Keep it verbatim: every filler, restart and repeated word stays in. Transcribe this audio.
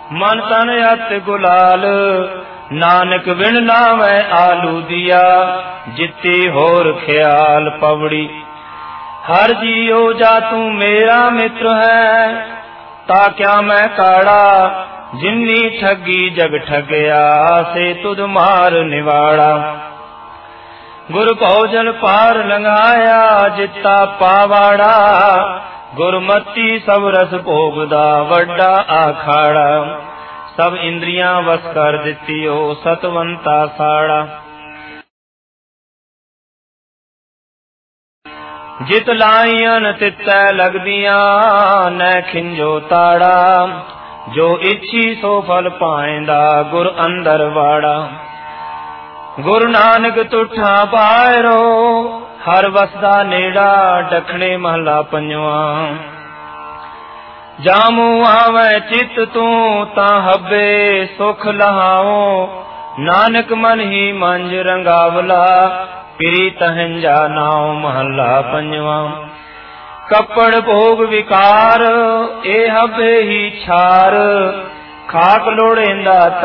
मन तन अत गुलाल, नानक बिन नावै आलू दिया, जिते होर ख्याल पवड़ी। हर जियो जा तू मेरा मित्र है, ता क्या मैं काड़ा, जिन्नी ठगी जग ठगया, से तुद मार निवाड़ा। गुर भोजन पार लंघाया, जिता पावाड़ा, गुरमती सब रस भोगदा वड्डा आखाड़ा। सब इंद्रियां वस कर दितियो, सतवंता साड़ा। जित लाइयन तितै लगदियां, नै खिंजो ताड़ा, जो इच्छी सो फल पाएंदा, गुर अंदर वाड़ा। गुरु नानक तुठा बायरो, हर वसदा नेड़ा, डखणे महला पंजवा। जामू आवै चित तू ता हब्बे, सुख लहाओ, नानक मन ही मंज रंगावला, पिरी तहंजा नाव महला पंजवा। कपड़ भोग विकार, ए हब्बे ही छार, खाक लोड़ेंदा